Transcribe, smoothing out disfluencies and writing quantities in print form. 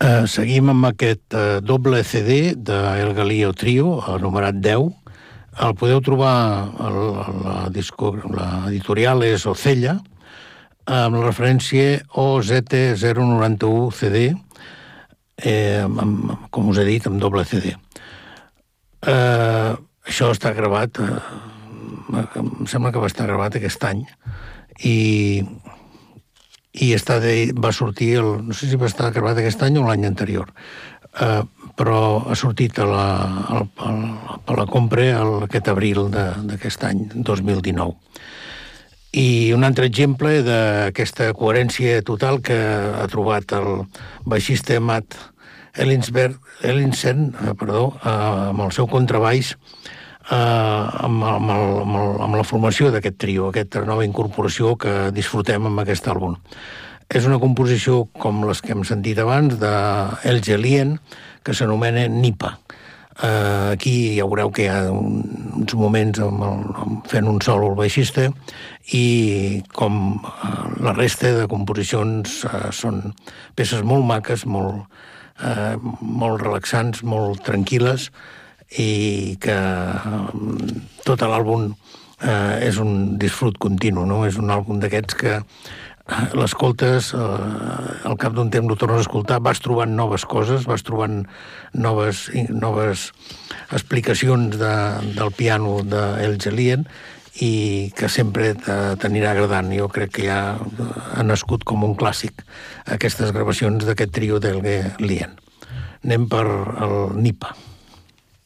Seguim amb aquest doble CD d'El Galileo Trio, numerat 10. El podeu trobar, l'editorial és Ocella, amb la referència OZ091 CD, com us he dit, amb doble CD. Això està gravat, em sembla que va estar gravat aquest any, i va sortir, no sé si va estar gravat aquest any o l'any anterior, però ha sortit per la compra aquest abril d'aquest any, 2019. I un altre exemple d'aquesta coherència total que ha trobat el baixista Matt Ellinson, amb el seu contrabaix, amb la formació d'aquest trio, aquesta nova incorporació que disfrutem amb aquest àlbum. És una composició com les que hem sentit abans d'Elge Lien, que s'anomena Nipa. Aquí ja veureu que hi ha uns moments fent un solo el baixista, i com la resta de composicions són peces molt maques, molt relaxants, molt tranquil·les, i que tot l'àlbum és un disfrut continu, no? És un àlbum d'aquests que l'escoltes, al cap d'un temps ho tornes a escoltar, vas trobant noves coses, vas trobant noves explicacions del piano d'Elge Lien, i que sempre t'anirà agradant. Jo crec que ja ha nascut com un clàssic aquestes gravacions d'aquest trio d'Elge Lien. Anem per el Nipa.